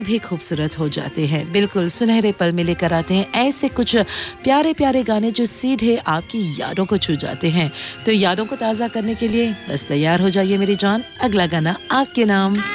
भी खूबसूरत हो जाते हैं। बिल्कुल सुनहरे पल में लेकर आते हैं ऐसे कुछ प्यारे प्यारे गाने जो सीधे आपकी यादों को छू जाते हैं। तो यादों को ताज़ा करने के लिए बस तैयार हो जाइए मेरी जान, अगला गाना आपके नाम।